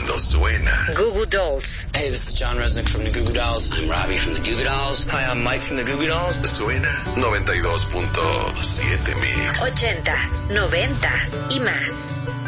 cuando suena. Goo Goo Dolls. Hey, this is John Resnick from the Goo Goo Dolls. I'm Robbie from the Goo Goo Dolls. Hi, I'm Mike from the Goo Goo Dolls. Suena 92.7 Mix. 80s, 90s y más.